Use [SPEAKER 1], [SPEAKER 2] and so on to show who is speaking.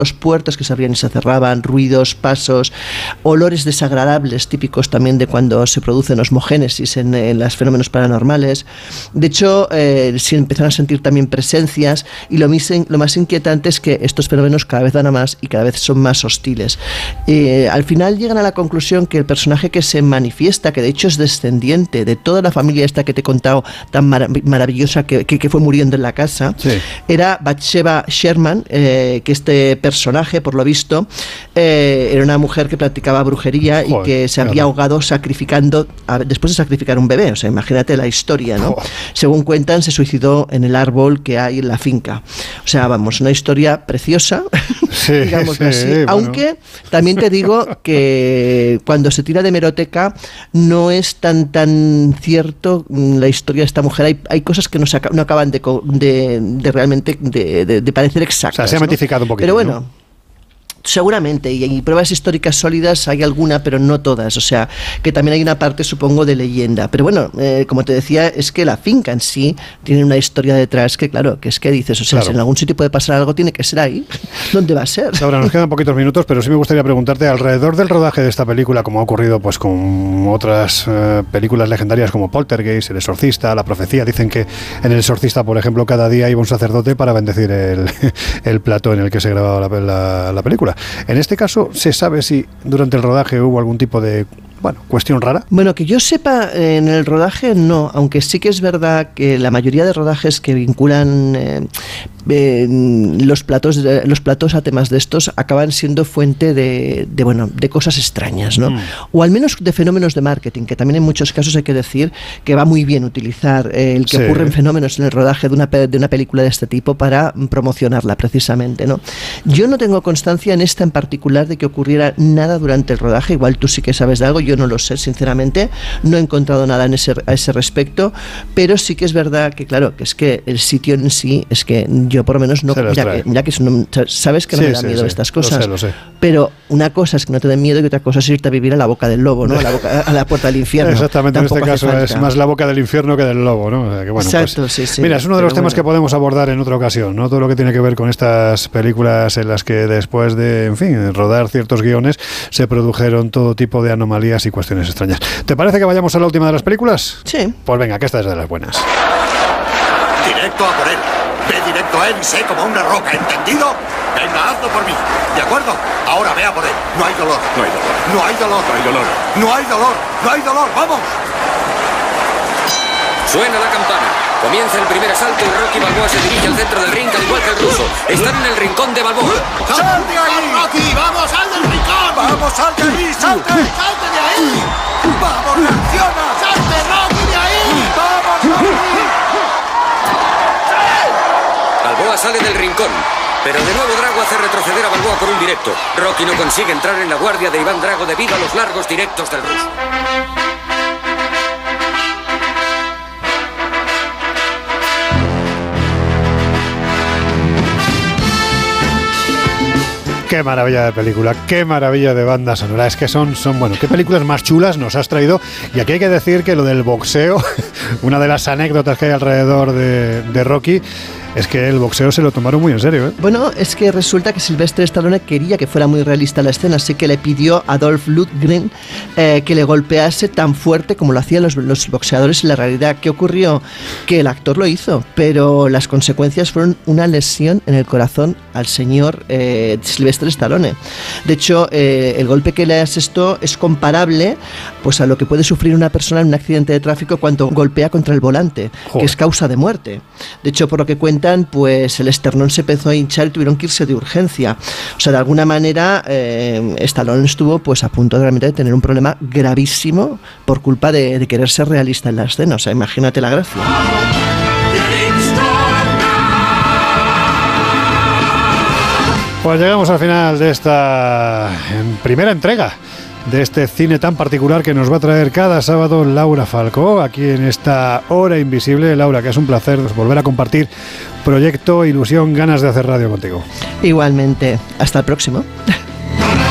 [SPEAKER 1] los puertos que se abrían y se cerraban, ruidos, pasos, olores desagradables típicos también de cuando se producen osmogénesis en los fenómenos paranormales. De hecho, se empezaron a sentir también presencias, y lo más inquietante es que estos fenómenos cada vez van a más y cada vez son más hostiles. Al final llegan a la conclusión que el personaje que se manifiesta, que de hecho es descendiente de toda la familia esta que te he contado, tan maravillosa, que fue muriendo en la casa, sí, era Bathsheba Sherman, que este personaje, por lo visto, era una mujer que practicaba brujería. Joder, y que se había ahogado sacrificando, después de sacrificar un bebé. O sea, imagínate la historia, ¿no? Joder. Según cuentan, se suicidó en el árbol que hay en la finca. O sea, vamos, una historia preciosa, sí, digamos sí, así. Bueno. Aunque también te digo que cuando se tira de hemeroteca no es tan cierto la historia de esta mujer. Hay cosas que no acaban de realmente de parecer exactas.
[SPEAKER 2] O sea, se ha mitificado un poquito.
[SPEAKER 1] Pero bueno,
[SPEAKER 2] ¿no?
[SPEAKER 1] Seguramente, y pruebas históricas sólidas hay alguna, pero no todas. O sea, que también hay una parte, supongo, de leyenda. Pero bueno, como te decía, es que la finca en sí tiene una historia detrás que, claro, que es que dices, o sea, claro, si en algún sitio puede pasar algo, tiene que ser ahí. ¿Dónde va a ser?
[SPEAKER 2] Ahora, nos quedan poquitos minutos, pero sí me gustaría preguntarte, alrededor del rodaje de esta película, como ha ocurrido pues con otras películas legendarias como Poltergeist, El Exorcista, La Profecía, dicen que en El Exorcista, por ejemplo, cada día iba un sacerdote para bendecir el plató en el que se grababa la película. En este caso, ¿se sabe si durante el rodaje hubo algún tipo de cuestión rara?
[SPEAKER 1] Bueno, que yo sepa, en el rodaje no, aunque sí que es verdad que la mayoría de rodajes que vinculan los platos a temas de estos acaban siendo fuente de cosas extrañas, ¿no? O al menos de fenómenos de marketing, que también en muchos casos hay que decir que va muy bien utilizar el que ocurren fenómenos en el rodaje de una película de este tipo para promocionarla precisamente, ¿no? Yo no tengo constancia en esta en particular de que ocurriera nada durante el rodaje. Igual tú sí que sabes de algo, yo no lo sé, sinceramente, no he encontrado nada a ese respecto, pero sí que es verdad que, claro, que es que el sitio en sí, es que yo por lo menos no, mira que sabes que no me da miedo estas cosas,
[SPEAKER 2] lo sé.
[SPEAKER 1] Pero una cosa es que no te den miedo y otra cosa es irte a vivir a la boca del lobo, ¿no? A la puerta del infierno.
[SPEAKER 2] Exactamente. Tampoco en este caso es más la boca del infierno que del lobo, ¿no? O sea, que,
[SPEAKER 1] exacto, pues, sí.
[SPEAKER 2] Mira, es uno de los temas que podemos abordar en otra ocasión, ¿no? Todo lo que tiene que ver con estas películas en las que después de, en fin, rodar ciertos guiones, se produjeron todo tipo de anomalías y cuestiones extrañas. ¿Te parece que vayamos a la última de las películas?
[SPEAKER 1] Sí.
[SPEAKER 2] Pues venga, que esta es de las buenas.
[SPEAKER 3] Directo a por él. Ve directo a él y sé como una roca, ¿entendido? Venga, hazlo por mí. ¿De acuerdo? Ahora ve a por él. No hay dolor. No hay dolor. No hay dolor. No hay dolor. No hay dolor. No hay dolor. ¡Vamos!
[SPEAKER 4] Suena la campana. Comienza el primer asalto y Rocky Balboa se dirige al centro del ring al igual que el ruso. Están en el rincón de Balboa.
[SPEAKER 3] ¡Sal de ahí, Rocky! ¡Vamos, sal del rincón! ¡Vamos, sal de ahí! ¡Salte! ¡Salte de ahí! ¡Vamos, reacciona! ¡Salte, Rocky, de ahí! ¡Vamos, Rocky!
[SPEAKER 4] Balboa sale del rincón, pero de nuevo Drago hace retroceder a Balboa con un directo. Rocky no consigue entrar en la guardia de Iván Drago debido a los largos directos del ruso.
[SPEAKER 2] Qué maravilla de película, qué maravilla de banda sonora. Es que son qué películas más chulas nos has traído. Y aquí hay que decir que lo del boxeo, una de las anécdotas que hay alrededor de Rocky, es que el boxeo se lo tomaron muy en serio, ¿eh?
[SPEAKER 1] Bueno, es que resulta que Sylvester Stallone quería que fuera muy realista la escena, así que le pidió a Dolph Lundgren que le golpease tan fuerte como lo hacían los boxeadores en la realidad. ¿Qué ocurrió? Que el actor lo hizo, pero las consecuencias fueron una lesión en el corazón al señor Sylvester Stallone. De hecho, el golpe que le asestó es comparable pues a lo que puede sufrir una persona en un accidente de tráfico cuando golpea contra el volante, que es causa de muerte. De hecho, por lo que cuentan, pues el esternón se empezó a hinchar y tuvieron que irse de urgencia. O sea, de alguna manera Stallone estuvo pues a punto de realmente tener un problema gravísimo por culpa de querer ser realista en la escena. O sea, imagínate la gracia.
[SPEAKER 2] Pues llegamos al final de esta primera entrega de este cine tan particular que nos va a traer cada sábado Laura Falcó, aquí en esta Hora Invisible. Laura, que es un placer volver a compartir proyecto, ilusión, ganas de hacer radio contigo.
[SPEAKER 1] Igualmente, hasta el próximo.